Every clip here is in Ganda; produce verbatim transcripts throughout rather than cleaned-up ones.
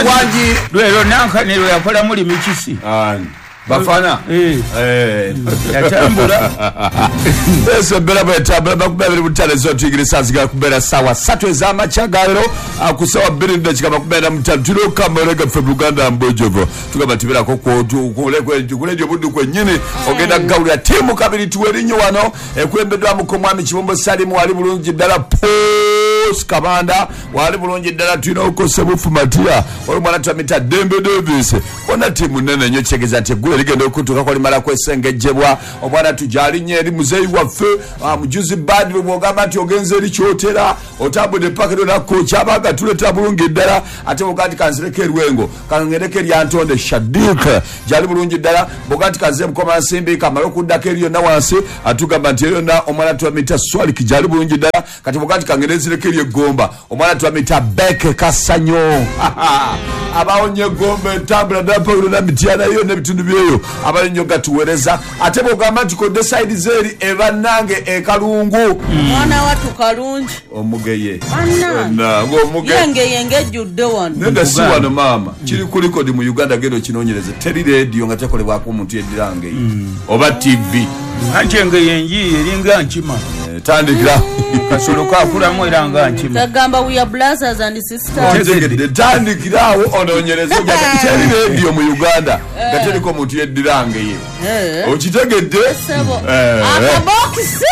wanji lwero nankaniro yakola muli mikisi ani bafana eh eh yatambula eso bela betambula bakubera butale zo tigire saziga kubera sawa satu ezama chagalo akusawa biri ndachika bakubera mutale tulo kamera ga Uganda mbojovo tukabatibira ko ko kule kwe kule ndio budu kwenyine ogenda gauli ya timu kabiri tuwerinyo wano ekwembedwa mukomwami Kibombo Salimu wali bulungi dala post kabanda wali bulungi dala tuino okosebu fumatia wali mwana twamita Dembe Davis ona timu nene nyo chegeza te gule ligendo kutuka kwa limala kwesengejebwa obwana tujali nyeri muzeyi waffe mujuzi badi bwogamba ati ogenze eri kyotera otabudde paka na coach abaga tuleta bulungi dala ate bogati kanzireke rwengo kangereke lyantonde Shadik jali bulungi dala bogati kaze mukoma nsimbi kamalo kudaka eriyo na wansi atugamba nti eriyo na omwana twamita swali kijali bulungi dala kati bogati kangerezireke eriyo gomba omwana twamita beke kasanyo abaonye gombe tambula dapo na mitiana hiyo ne bitundu byeyo abalinyo gatuwereza ate bogamba nti ko decide zeri ebanange e kalungu mwana watu kalungi omugeye na ngo omugeye yenge yenge judde wano nenda si wano mama kiri kuliko di mu Uganda gendo kinonyereze teri radio nga tekolebwa ko omuntu yedirange mm. oba T V anjenge yenji eringa nkima tandikira kasolo ka kula mwiranga nkima tagamba we are brothers and sisters tegede tandikirawo ononyereze nga teri radio mu Uganda gateri ko omuntu yedirange ye eh okitegedde sebo akabokisi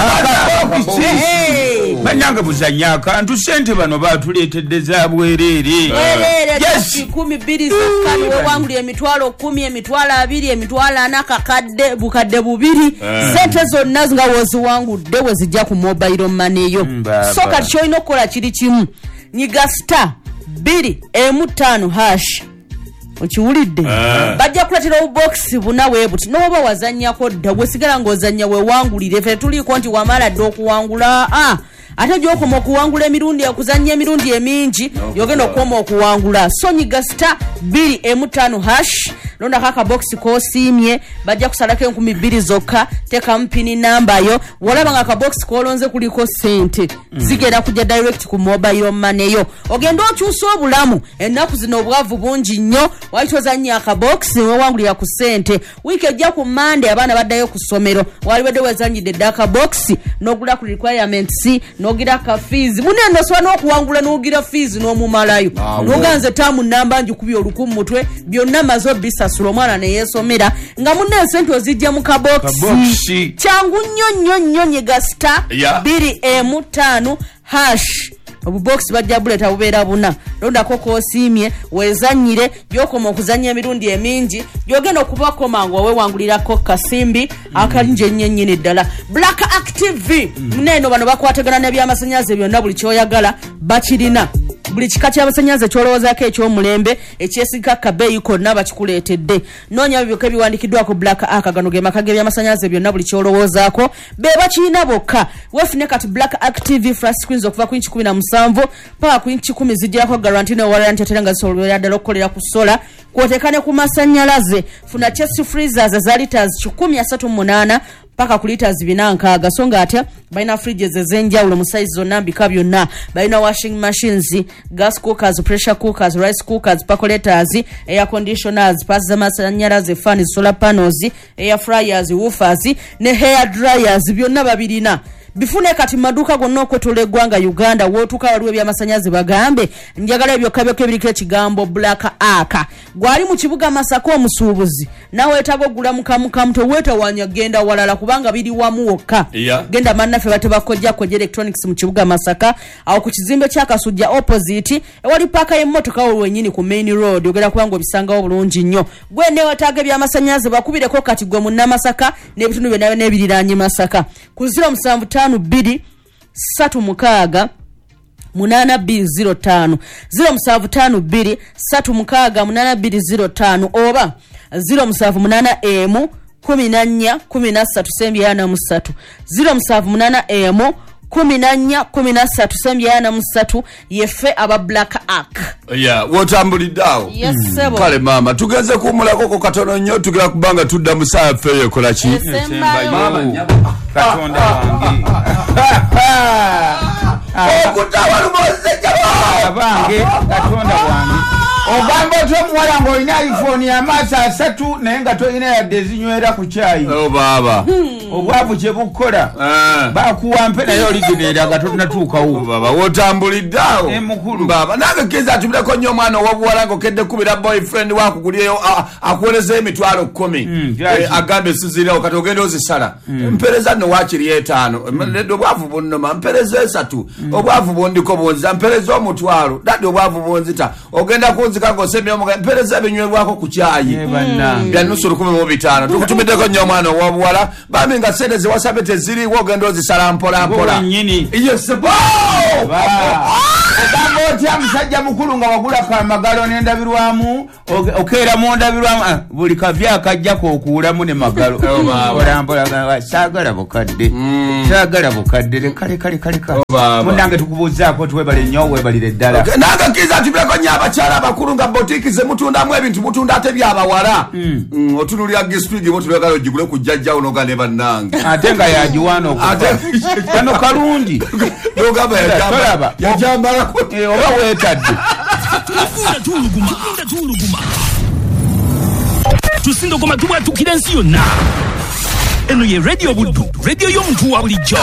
banyanga buzanya akantu sente bano batuletedde za bwerere yes kumi bbiri zokka we wanguli emitwalo kumi emitwalo abiri emitwalo ana kakadde bukadde bubiri sente zonna nga wozi wangudde wezijja ku mobile money yo so kati kyoyina okukola kiri kimu nyiga star bbiri emu ttaano hash okiwulidde uh. bajja kulatira obubox buna webuti noba wazanyako dda wesigala ng'ozanya wewangulire fe tuliko nti wamala dda okuwangula ah. ate gyokoma okuwangula emirundi okuzanya emirundi emingi yogenda okukoma okuwangula so nyiga star bbiri emu ttaano hash londa kaka box kosiimye bajja kusalako enkumi bbiri zokka teka mpini namba yo walaba nga ka box kolonze kuliko sente mm. zigenda kujja direct ku mobile money yo ogenda okyusa obulamu ennaku zino obwavu bungi nnyo walitozanya aka box wewangulira ku sente wiiki ejja ku Monday abaana baddayo ku ssomero wali badde wezanyidde daka box n'ogula ku requirements nogira ka fees munendo swa n'okuwangula n'ogira fees n'omumalayo n'oganze tamu namba njikubi olukumu mutwe byonna mazo bisasula omwana ne yeesomera nga munne sente ozijja mu kaboksi kyangu nnyo nnyo nnyo nyiga star bbiri emu ttaano hash obubox bajja buleta bubeera buna londako kosiimye wezanyire gyokoma okuzanya emirundi emingi gyogenda okubakoma nga wewangulirako kasimbi akalinje nnyennyini ddala Black Active muneno bano bakwatagana n'ebyamasanyalaze byonna buli kyoyagala bakirina buli kika ky'amasanyalaze kyolowoozaako ekyomulembe ekyesigika kabeeyi konna bakikuleetedde noonya byokka ebiwandikiddwako Black Arc gano ge maka g'ebyamasanyalaze byonna buli kyolowoozaako be bakirina bokka wefune kati Black Active flash screens okuva ku inchi kumi na musanvu paka ku inchi kumi zijjako guarantee ne warranty ate nga zisobolera ddala okukolera ku sola kwotekane ku masanyalaze funa chest freezers za liters kikumi asatu mu munaana paka ku liters binankaaga so nga ate balina fridges ez'enjawulo mu size zonna mbika byonna balina washing machines gas cookers pressure cookers rice cookers percolators air conditioners pass z'amasanyalaze fans solar panels air fryers woofers ne hair dryers byonna babirina bifune kati maduka gonna okwetola eggwanga Uganda wootuka waliwo ebyamasanyalaze bagambe njagala ebyo kabyo kebiriko ekigambo Black Arc gwali mu kibuga Masaka omusuubuzi nawe etago gula mukamukamu towetawanya genda walala kubanga biri wamu wokka yeah. Genda mannaffe batebakojja ko electronics mu kibuga Masaka awo ku kizimbe kya Kasujja opposite ewali paaka y'emmotoka olwenyini ku main road ogera kubanga obisangawo bulungi nnyo gwe ne wetaaga ebyamasanyalaze bakubireko kati gwe mu Namasaka n'ebitundu byonna n'ebiriranye Masaka ku zero musanvu ttaano bbiri ssatu mukaaga munana bbiri zero ttaano zero musanvu ttaano bbiri ssatu mukaaga munana bbiri zero ttaano oba zero musanvu munana emu kumi na nnya kumi na ssatu sembya ana mu ssatu zero musanvu munana emu kumi na nnya kumi na ssatu sembya ana mu ssatu yeffe aba Black Arc yeah wotambuliddawo yes sebo kale mama tugenze kuumulako ko katono nnyo tugera kubanga tudda mu saa ffe ekola ki mama katonda wange okutawa lumoze abange katonda wange ogamba otyo omuwala ng'olina iphone ya maaso asatu naye nga tolina yadde ezinywera ku kyayi baba obwavu kye bukola bakuwa mpe naye oligeneera nga tolinatuukawo baba wotambulidde awo emukulu baba nange kkiriza atubireko nnyo omwana owabuwala ng'okedde kubira boyfriend wakugulireyo akuwerezeyo emitwalo kkumi agambe esizirirawo kati ogenda ozisala mpereza nno wakiri etaano nedde obwavu bunnoma mpereza esatu obwavu bundiko bunzita mpereza omutwalo dadde obwavu bunzita ogenda kunzika ng'osembyeyo mpereza ebinywerwako ku kyayi bya nusu lukumi mu bitaano tukutumiddeko nnyo omwana owabuwala bambi nga sente zewasabe teziriwo ogenda ozisala mpola mpola yesebo ogamba otya musajja mukulu nga wagula kamagalo n'endabirwamu okeera mu ndabirwamu buli kavya akajjako okuwulamu ne magalo olampola saagala bukadde saagala bukadde leka leka leka leka munange tukubuuzaako tuwebale nnyo webalire ddala nange kkiriza atubireko nnyo abakyala abakulu nga botiiki ze mutundamu ebintu mutunda ate byabawala otunulira gisitwigi botulagala ogigule ku jjajjawo noga ne bannange ate nga yagiwaana okukano kalungi nogamba yajambalako oba weetadde tuluguma tuluguma tusindogoma tubwatukira ensi yonna eno ye radio buddu radio y'omuntu wa bulijjo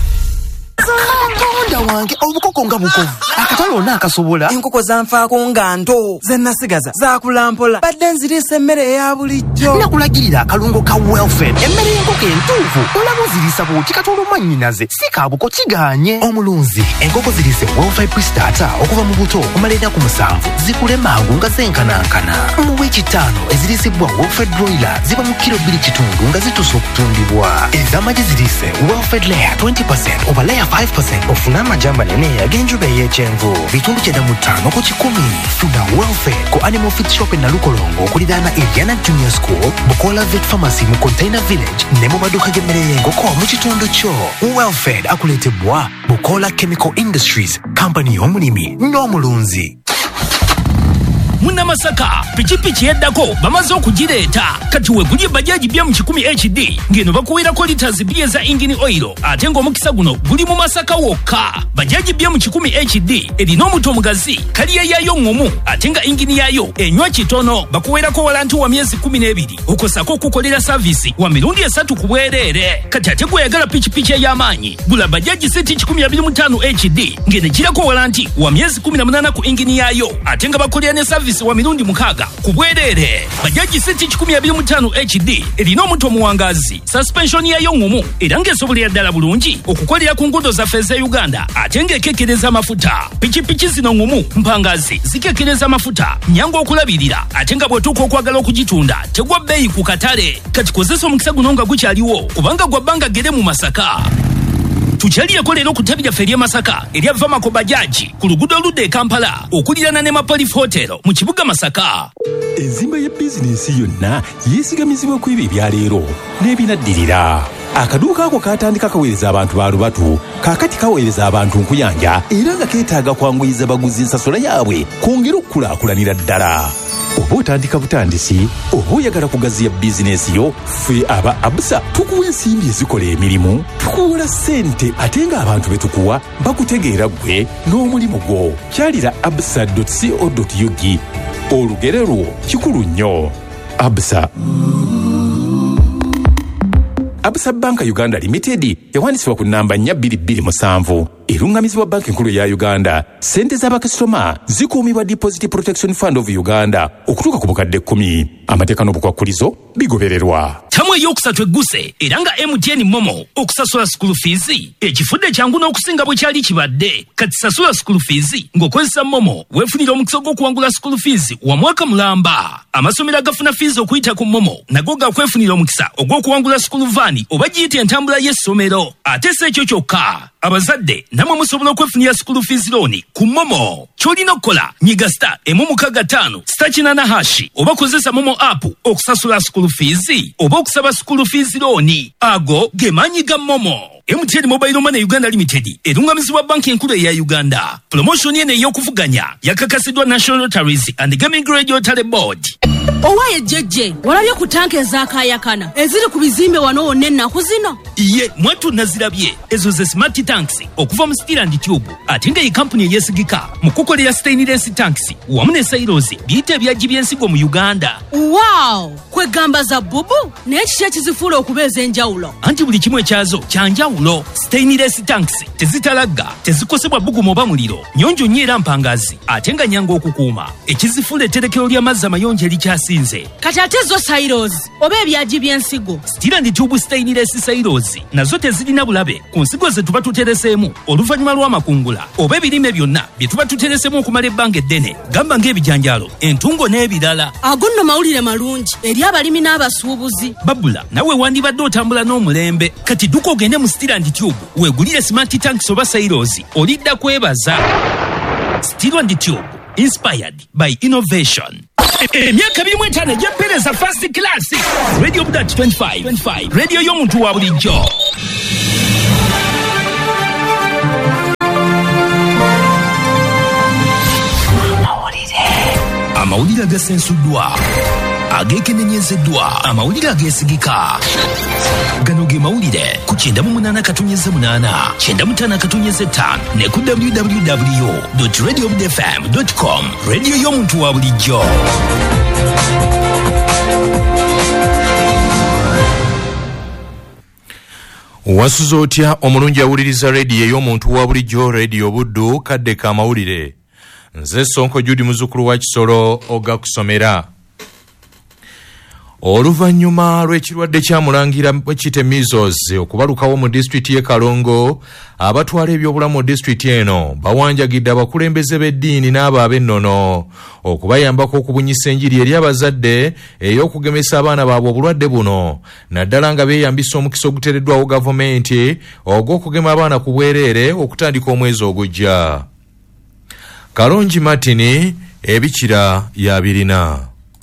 Munda wange obukoko nga bukovu akatalo na akasobola enkoko zanfaako nga nto zennasigaza zakulampola badde nzirisa emmere ya bulijjo nakulagirira akalungo ka welfare emmere y'enkoko entuufu olaba ozirisa bw'oti katoloma nnyinaze si kabuko kiganye omulunzi enkoko zirise welfare pre-starter okuva mu buto okumalira ku musanvu zikule mangu nga zenkanankana mu wiiki ttaano ezirisibwa welfare broiler ziba mu kiro bbiri kitundu nga zituuse okutundibwa ez'amagi zirise welfare layer twenty percent oba layer five percent ofuna amajamba nene ag'enjuba ey'ekyenvu bitundu kyenda mu ttaano ku kikumi funa welfare ku animal feed shop e Nalukolongo okuliraana Indiana Junior School Bukola Vet Pharmacy mu Container Village ne mu maduuka g'emmere y'enkoko mu kitundu kyo welfare akuleetebwa Bukola Chemical Industries kampani y'omulimi n'omulunzi. Munnamasaka pikipiki yeddako bamaze okugireeta kati wegulye bajaji bya mu kikumi H D ngeno bakuweerako liters bbiri eza engine oil ate ng'omukisa guno guli mu Masaka wokka. Bajaji bya mu kikumi H D erina omuto omugazi kaliya yayo ŋŋomu ate nga engine yayo enywa kitono bakuweerako walanti wa myezi kumi n'ebiri okosako okukolera saavisi wa mirundi esatu ku bwereere. Kati ate gweyagala pikipiki ey'amaanyi gula bajaji seti kikumi abiri mu ttaano H D ngene girako walanti wa myezi kumi na munaana ku engine yayo ate nga bakolera ne saavisi wa mirundi mukaaga ku bwereere. Bajaji seti kikumi abiri mu ttaano H D erina omuto omuwangazi suspension yayo ŋŋomu era ng'esobolera ddala bulungi okukolera ku nguudo zaffe eza Uganda ate ng'ekekkereza amafuta. Pikipiki zino ŋŋomu mpangazi zikekkereza amafuta nyangu okulabirira ate nga bw'otuuka okwagala okugitunda tegwa bbeeyi ku katale. Kati kozesa omukisa guno nga gukyaliwo kubanga gwa bbanga gere mu Masaka. Tukyaliyeko leero ku ttabi lyaffe ery'e Masaka erya Vamako Bajaji ku luguudo oludda e Kampala okuliraana ne Mapolif Hotel mu kibuga Masaka. Enzimba ya bizinensi yonna yeesigamizibwa ku ebyo ebyaleero n'ebinaddirira. Akaduuka ako katandika kaweereza abantu ba lubatu kaakati kaweereza abantu nkuyanja era nga keetaaga kwanguyiza baguzi ensasula yaabwe kwongera okukulaakulanira ddala. Oba otandika butandisi oba oyagala kugaziya bizinensi yo ffe aba Absa tukuwa ensimbi ezikola emirimu tukuwola ssente ate ng'abantu be tukuwa bakutegeera ggwe n'omulimu gwo. Kyalira absa dot co dot u g olugero lwo kikulu nnyo. Absa Absa Banka Uganda Limited yawandiisibwa ku nnamba nnya bbiri bbiri musanvu erungamizibwa banka enkulu ya Uganda. Ssente z'abakasitoma zikuumibwa Deposit Protection Fund of Uganda okutuuka ku bukadde kkumi. Amateeka n'obukwakkulizo bigobererwa. Tamu ey'okusatu egguse era nga M T N Momo okusasula school fees ekifudde kyangu n'okusinga bwe kyali kibadde. Kati sasula school fees ng'okozesa Momo weefunira omukisa gw'okuwangula school fees wa mwaka mulamba. Amasomero agafuna fees okuyita ku Momo nago gakwefunira omukisa ogw'okuwangula school van oba giyita entambula y'essomero. Ate si ekyo kyokka abazadde namwe musobola okwefunira school fees loan ku Momo. Ky'olina okukola nyiga star emu mukaaga ttaano star kinaana hashi oba kozesa Momo app okusasula school fees oba okusaba school fees loan. Ago ge maanyi ga Momo. M T N Mobile Money Uganda Limited erungamizibwa banki enkulu eya Uganda. Promotion eno ey'okuvuganya yakakasidwa National Lotteries and Gaming Regulatory Board. Owaye jeje walabye ku tanke ezakayakana eziri ku bizimbe wano wonna ennaku zino. Iye mwatu nazirabye ezo ze smart tanks okuva mu Steel and Tube ate nga iyi company eyesigika mu kukolera stainless tanks wamu ne silos biyite ebyagi by'ensigo mu Uganda. Wow, kwegamba za bubu n'ekiki ekizifuula okubeeza enjawulo. Anti buli kimu ekyazo kyanjawulo. Stainless tanks tezitalagga, tezikosebwa bbugumu oba muliro, nyonjo nnyo era mpangazi ate nga nyanga okukuuma. Ekizifuula etterekero ly'amazzi amayonjo erikyasinze. Kati ate zo silos oba ebyagi by'ensigo. Steel and Tube stainless silos nazo tezirina bulabe ku nsigo ze tuba tutereseemu oluvannyuma lw'amakungula oba ebirime byonna bye tuba tutereseemu okumala ebbanga eddene, gamba ng'ebijanjaalo, entungo n'ebirala. Ago nno mawulire malungi eri abalimi n'abasuubuzi. Babula nawe wandibadde otambula n'omulembe, kati dduka ogende mu Steel and Tube weegulire smart tanks oba silos olidda kwebaza. Steel and Tube, inspired by innovation. Emyaka birimu etaano egy'empeereza first class. Radio Budat twenty-five, radio y'omuntu wa bulijjo. Amawulire agasensuddwa, ageekenenyezeddwa, amawulire ageesigika. Gano ge mawulire ku kyenda mu munaana katonyeze munaana, kyenda mu ttaano katonyeze ttaano ne ku w w w dot radio bud f m dot com. Radio y'omuntu wa bulijjo. Wasuza otya omulungi awuliriza radio ey'omuntu wa bulijjo, Radio Buddu, kadde ka mawulire. Nze Sonko Judy muzzukulu wa Kisolo ogakusomera. Oluvannyuma lw'ekirwadde kyamulangira bwekite measles okubalukawo mu disitulikiti y'e Kalongo, abatwala ebyobulamu mu disitulikiti eno bawanjagidde abakulembeze b'eddiini n'abo ab'ennono okubayambako okubunyisa enjiri eri abazadde ey'okugemesa abaana baabwe obulwadde buno, naddala nga beeyambisa omukisa oguteereddwawo gavumenti ogw'okugema abaana ku bwereere okutandika omwezi ogujja. Kalongi Martin, ebikira ya birina.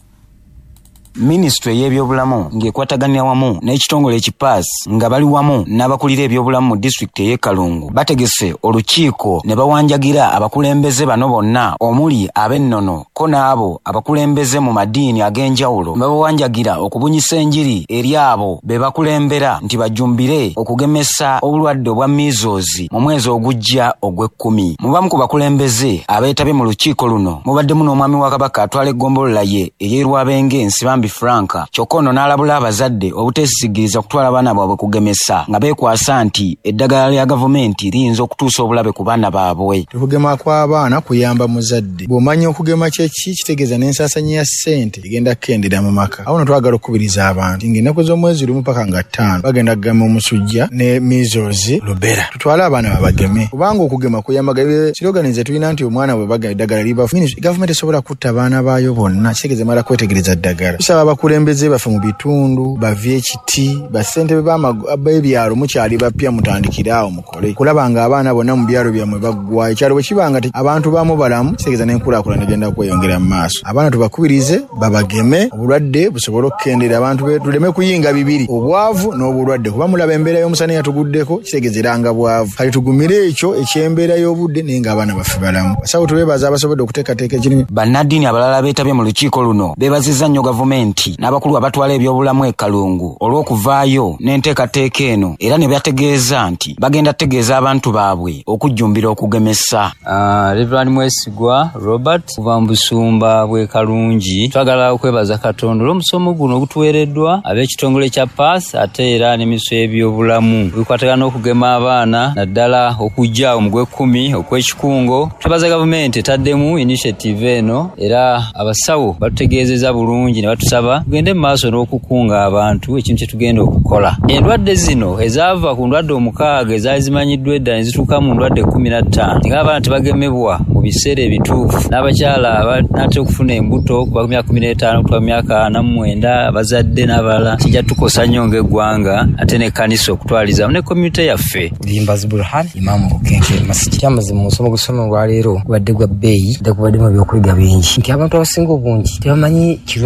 Ministry y'ebyobulamu ng'ekwataganya wamu n'ekitongole ekipaas nga bali wamu n'abakulira ebyobulamu mu district y'e Kalungu bategese olukiiko ne bawanjagira abakulembeze bano bonna omuli ab'ennono ko n'abo abakulembeze mu madiini ag'enjawulo babawanjagira okubunyisa enjiri eri abo be bakulembera nti bajumbire okugemesa obulwadde obwa measles mu mwezi ogujja ogw'ekkumi. Mubamu ku bakulembeze abeetabye mu lukiiko luno mubaddemu n'omwami wa Kabaka atwala eggombolola ye ey'Erwabenge Nsibambi Franka Chokono n'alabula abazadde obuteesigiriza okutwala abaana baabwe kugemesa nga beekwasa nti eddagala lya gavumenti liyinza okutuusa obulabe ku baana baabwe. Okugema kw'abaana kuyamba muzadde. Bw'omanya okugema kyeki kitegeeza n'ensaasanya ya ssente egenda kukendera mu maka. Awo twagala okubiriza abantu ng'ennaku z'omwezi lumu paka nga ttaano bagenda kugema omusujja ne measles rubella. Tutwale abaana babageme kubanga okugema kuyamba kiroganize tulina nti omwana bwe baga eddagala liba gavumenti esobola kutta abaana baayo bonna kitegeeza mala kwetegereza ddagala. Abakulembeze bafe mu bitundu bavye ekiti basente b'ebyalo mukyali bapya mutandikiraawo mukole kulaba nga abaana bonna mu byalo byammwe baggwa ekyalo bwe kibanga ti abantu bamu balamu kitegeeza n'enkulaakulana egenda kweyongera mu maaso. Abaana tubakubirize babageme obulwadde busobole okukendera abantu be tuleme kuyinga bibiri obwavu n'obulwadde kuba mulaba embeera y'omusana yatuguddeko kitegeeza eranga bwavu kale tugumire ekyo ekyembeera y'obudde naye nga abaana baffe balamu. Basawo tubeebaza abasobodde okuteekateeka ekirimu. Bannaddiini abalala beetabye mu lukiiko luno beebazizza nnyo gavumenti n'abakulu abatwala ebyobulamu e Kalungu olw'okuvaayo n'enteekateeka eno era ne bategeeza nti bagenda tegeeza abantu baabwe okujjumbira okugemesa. Uh, Reverend Mwesigwa Robert kuva mu busumba bw'e Kalungi twagala okwebaza Katonda olw'omusomo guno ogutuweereddwa ab'ekitongole kya paas ate era n'emiso y'ebyobulamu bikwatagana n'okugema abaana naddala okujja mu gw'ekkumi okw'ekikungo. Twebaza gavumenti etaddemu initiative eno era abasawo batutegeezeza bulungi ne batusaba tugende mu maaso n'okukunga abantu ekintu kye tugenda okukola. Endwadde zino ezaava ku ndwadde omukaaga ezaali zimanyiddwa edda ne zituuka mu ndwadde kkumi na ttaano nga abaana tebagemebwa mu biseera ebituufu n'abakyala banatera okufuna embuto kuva ku myaka kumi n'etaano okutuuka ku myaka ana mu mwenda abazadde n'abalala kijja tukosa nnyo ng'eggwanga ate n'ekkanisa okutwalizamu ne community yaffe. Limbazi Burhan Imam Rukenke Masjid kyamazima omusomo gusoma olwaleero gubadde gwa bbeeyi ddala gubaddemu ebyokuyiga bingi nti abantu abasinga obungi tebamanyi kirungi kiri mu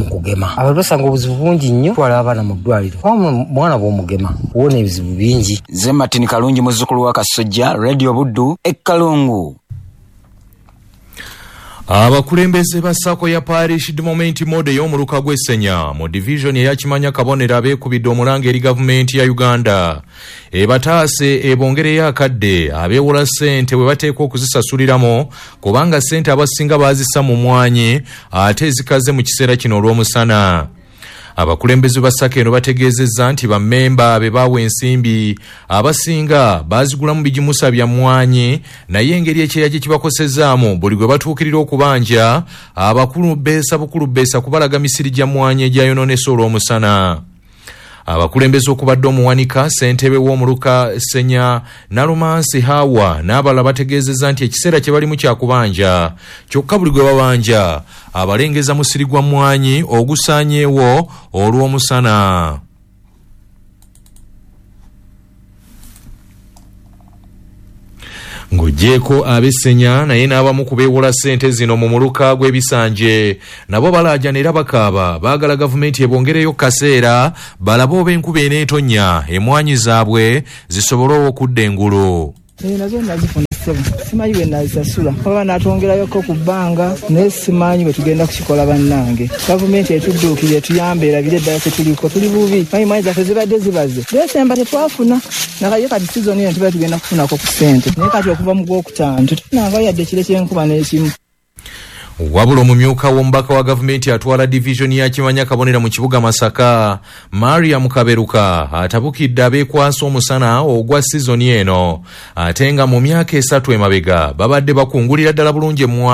nkugema abantu basanga obuzibu bungi nnyo twala abaana mu ddwaliro mwana bw'omugema wona ebizibu bingi. Ze Martin Kalungi muzzukulu wa Kasujja, Radio Buddu, e Kalungu. abakulembeze ba Sako ya Parish Moment Mode y'omuluka gw'Essenya mu division ya Kimanya Kabonera abeekubidde omulanga eri gavumenti ya Uganda ebataase ebongereyo akadde abeewola ssente bwe bateekwa okuzisasuliramu kubanga ssente abasinga baazissa mu mwanyi ate ezikaze mu kiseera kino olw'omusana. abakulembeze ba Sako eno bategeezezza nti bammemba be baawa ensimbi abasinga baazigula mu bijimusa bya mwanyi naye engeri ekyeya gye kibakosezaamu buli gwe batuukirira okubanja abakulu beesa bukulu beesa kubalaga misiri gya mwanyi egyayonoonesa olw'omusana. abakulembeze okubadde omuwanika ssentebe w'omuluka Ssenya Nalumansi Hawa n'abalala bategeezezza nti ekiseera kye balimu kyakubanja kyokka buli gwe babanja abalengeza musiri gwa mwanyi ogusaanyeewo olw'omusana. ng'ogyeko ab'Essenya naye n'abamu ku beewola ssente zino mu muluka gw'ebisanje nabo balaaja era bakaaba baagala gavumenti ebongereyo kaseera balabe oba enkuba eneetonnya emwanyi zaabwe zisobole okudda engulu. nazo nazifuna ssebo simanyi bwe nazisasula oba natwongerayoko ku bbanga naye simanyi bwe tugenda kukikola bannange. gavumenti etudduukire etuyambe erabire eddala tetuliko tuli bubi manyi mwanyi zaffe zibadde zibaze desemba tetwafuna nakaye kati sizoni eno tuba tugenda kufunako ku ssente naye kati okuva mu gwokutaano tetunangayo yadde ekire ky'enkuba n'ekimu. wabula omumyuka w'omubaka wa gavumenti atwala division ya Kimanya Kabonera mu kibuga Masaka Mariam Kaberuka atabukidde abeekwasa omusana ogwa sizoni eno ate nga mu myaka esatu emabega babadde bakungulira ddala bulungi